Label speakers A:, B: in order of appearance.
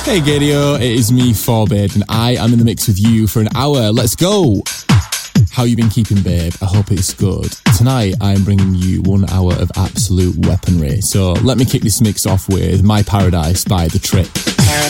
A: Hey Gadio, it is me, Forbade, and I am in the mix with you for an hour. Let's go! How you been keeping, babe? I hope it's good. Tonight, I'm bringing you 1 hour of absolute weaponry. So let me kick this mix off with My Paradise by The Trip.